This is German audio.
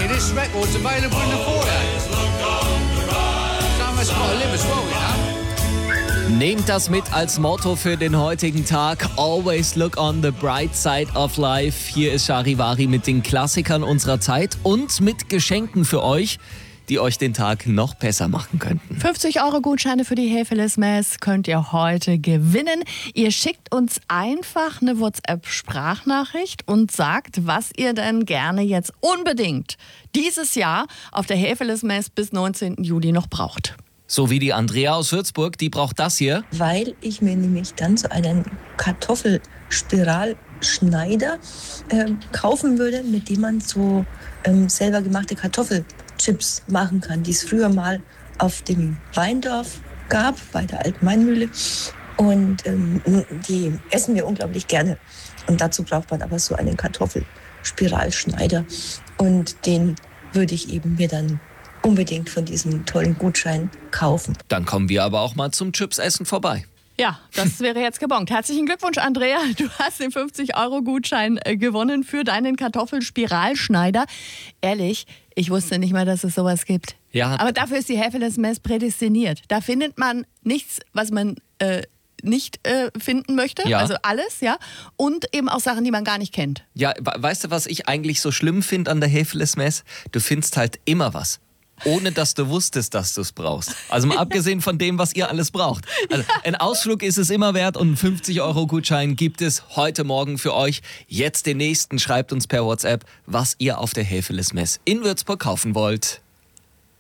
me, this record's available in the foyer. Someone's got to live as well, you know? Nehmt das mit als Motto für den heutigen Tag. Always look on the bright side of life. Hier ist Charivari mit den Klassikern unserer Zeit und mit Geschenken für euch, die euch den Tag noch besser machen könnten. 50-Euro-Gutscheine für die Hefeles-Mess könnt ihr heute gewinnen. Ihr schickt uns einfach eine WhatsApp-Sprachnachricht und sagt, was ihr denn gerne jetzt unbedingt dieses Jahr auf der Hefeles-Mess bis 19. Juli noch braucht. So wie die Andrea aus Würzburg, die braucht das hier. Weil ich mir nämlich dann so einen Kartoffelspiralschneider kaufen würde, mit dem man so selber gemachte Kartoffelchips machen kann, die es früher mal auf dem Weindorf gab, bei der alten Weinmühle. Und die essen wir unglaublich gerne. Und dazu braucht man aber so einen Kartoffelspiralschneider. Und den würde ich eben mir dann unbedingt von diesem tollen Gutschein kaufen. Dann kommen wir aber auch mal zum Chipsessen vorbei. Ja, das wäre jetzt gebongt. Herzlichen Glückwunsch, Andrea. Du hast den 50-Euro-Gutschein gewonnen für deinen Kartoffelspiralschneider. Ehrlich, ich wusste nicht mal, dass es sowas gibt. Ja. Aber dafür ist die Hefeles-Mess prädestiniert. Da findet man nichts, was man nicht finden möchte. Ja. Also alles, ja. Und eben auch Sachen, die man gar nicht kennt. Ja, weißt du, was ich eigentlich so schlimm finde an der Hefeles-Mess? Du findest halt immer was. Ohne dass du wusstest, dass du es brauchst. Also mal abgesehen von dem, was ihr alles braucht. Also ein Ausflug ist es immer wert und einen 50-Euro-Gutschein gibt es heute Morgen für euch. Jetzt den nächsten, schreibt uns per WhatsApp, was ihr auf der Hefeles-Mess in Würzburg kaufen wollt.